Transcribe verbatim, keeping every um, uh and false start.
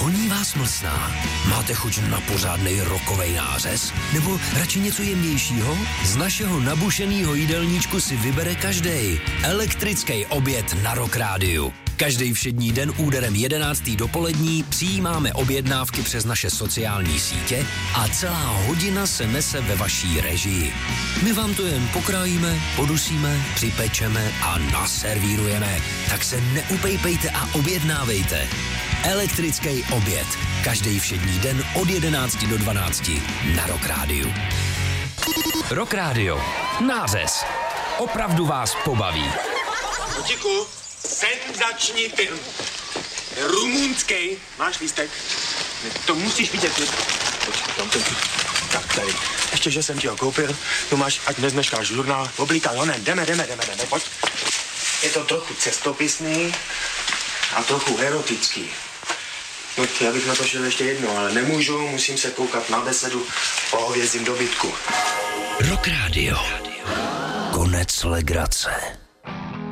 Honí vás mlsná? Máte chuť na pořádnej rokovej nářez? Nebo radši něco jemnějšího? Z našeho nabušenýho jídelníčku si vybere každej. Elektrický oběd na Rock Rádiu. Každý všední den úderem jedenáctý dopolední přijímáme objednávky přes naše sociální sítě a celá hodina se nese ve vaší režii. My vám to jen pokrájíme, podusíme, připečeme a naservírujeme. Tak se neupejpejte a objednávejte. Elektrický oběd. Každý všední den od jedenácti do dvanácti na Rock Rádiu. Rock Rádio. Nářez. Opravdu vás pobaví. Kotíku, senzační film. Rumunský. Máš lístek? To musíš vidět. Počkej, tam ten... Tak tady. Ještě, že jsem ti ho koupil. Tu máš, ať nezmeškáš žurnál. Oblíkal, onen. Jdeme, jdeme, jdeme, jdeme. Pojď. Je to trochu cestopisný a trochu erotický. No, já bych na to šel ještě jednou, ale nemůžu, musím se koukat na besedu o hovězím dobytku. Rock Rádio. Konec legrace.